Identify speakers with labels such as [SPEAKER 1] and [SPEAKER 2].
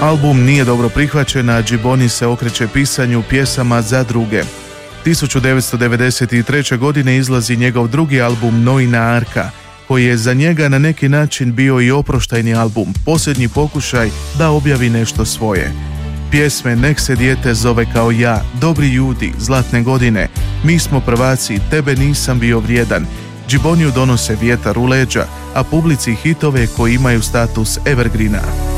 [SPEAKER 1] Album nije dobro prihvaćen, a Džiboni se okreće pisanju pjesama za druge. 1993. godine izlazi njegov drugi album Noina Arka, koji je za njega na neki način bio i oproštajni album, posljednji pokušaj da objavi nešto svoje. Pjesme Nek se dijete zove kao ja, Dobri ljudi, Zlatne godine, Mi smo prvaci, Tebe nisam bio vrijedan, Džiboniju donose vjetar u leđa, a publici hitove koji imaju status evergreena.